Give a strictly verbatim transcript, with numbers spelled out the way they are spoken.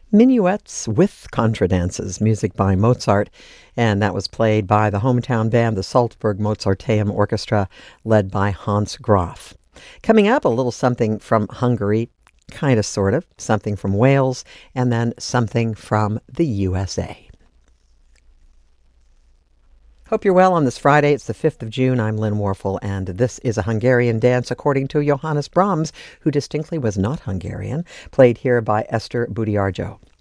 Minuets with Contradances, music by Mozart, and that was played by the hometown band, the Salzburg Mozarteum Orchestra, led by Hans Graf. Coming up, a little something from Hungary, kind of, sort of, something from Wales, and then something from the U S A. Hope you're well on this Friday. It's the fifth of June. I'm Lynn Warfel, and this is a Hungarian dance according to Johannes Brahms, who distinctly was not Hungarian, played here by Esther Budiarjo.